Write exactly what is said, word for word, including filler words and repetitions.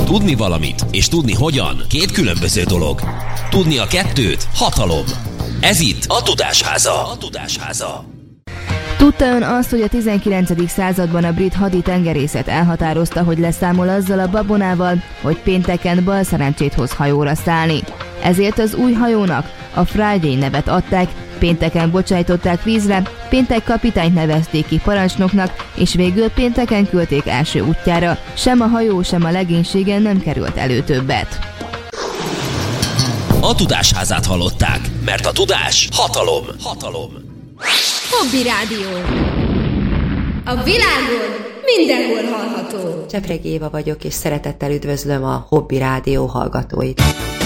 Tudni valamit és tudni hogyan két különböző dolog. Tudni a kettőt hatalom. Ez itt a Tudásháza. A Tudásháza. Tudta ön azt, hogy a tizenkilencedik században a brit haditengerészet elhatározta, hogy leszámol azzal a babonával, hogy pénteken bal szerencsét hoz hajóra szállni. Ezért az új hajónak a Friday nevet adták, pénteken bocsájtották vízre, péntek kapitányt nevezték ki parancsnoknak, és végül pénteken küldték első útjára. Sem a hajó, sem a legénységen nem került elő többet. A Tudásházát hallották, mert a tudás hatalom. Hatalom. Hobby Rádió. A világon mindenhol hallható. Csepregi Éva vagyok, és szeretettel üdvözlöm a Hobby Rádió hallgatóit.